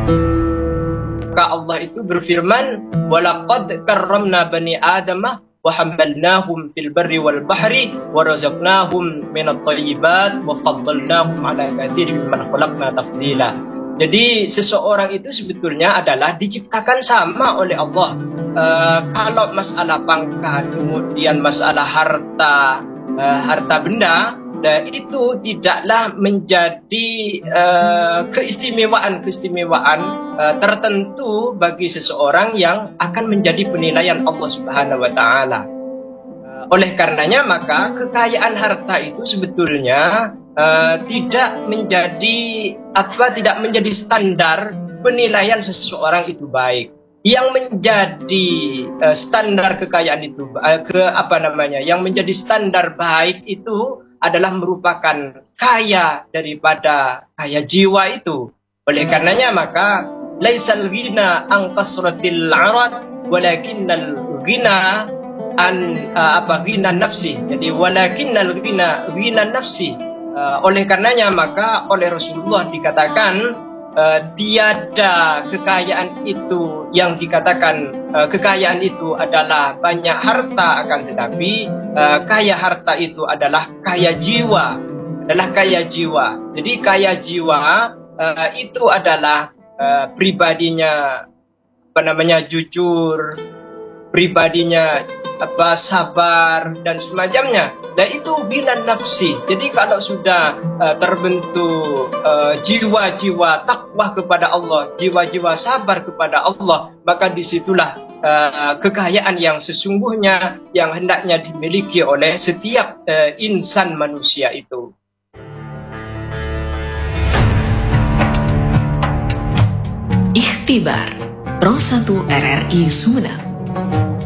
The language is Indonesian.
Maka Allah itu berfirman, walaqad karramna bani adamah wa hamalnahum fil barri wal bahri wa razaqnahum minat thayyibat wa faddalnahum ala katsirin mimman khalaqna tafdila. Jadi seseorang itu sebetulnya adalah diciptakan sama oleh Allah. Kalau masalah pangkat, kemudian masalah harta benda, itu tidaklah menjadi keistimewaan tertentu bagi seseorang yang akan menjadi penilaian Allah Subhanahu wa taala. Oleh karenanya maka kekayaan harta itu sebetulnya tidak menjadi standar penilaian seseorang itu baik. Yang menjadi standar kekayaan itu yang menjadi standar baik itu adalah merupakan kaya daripada kaya jiwa itu. Oleh karenanya maka laisal ghina an kasratil arad walakinnal ghina ghina nafsi. Jadi walakinnal ghina nafsi. Oleh karenanya maka oleh Rasulullah dikatakan tiada kekayaan itu yang dikatakan kekayaan itu adalah banyak harta, akan tetapi kaya harta itu adalah kaya jiwa, Jadi kaya jiwa itu adalah pribadinya jujur, pribadinya sabar dan semacamnya. Dan itu ghina nafsi. Jadi kalau sudah terbentuk jiwa-jiwa takwa kepada Allah, jiwa-jiwa sabar kepada Allah, maka disitulah kekayaan yang sesungguhnya yang hendaknya dimiliki oleh setiap insan manusia itu. Ikhtibar Pro 1 RRI Sumeneb.